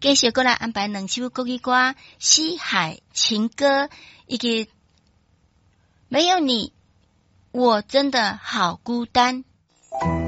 继续过来安排两首国语歌《西海情歌》以及没有你我真的好孤单。